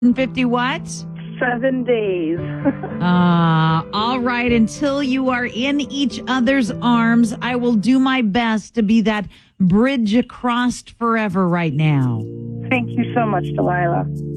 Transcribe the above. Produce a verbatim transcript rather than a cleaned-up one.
fifty what? Seven days. Uh, all right. Until you are in each other's arms, I will do my best to be that bridge across forever right now. Thank you so much, Delilah.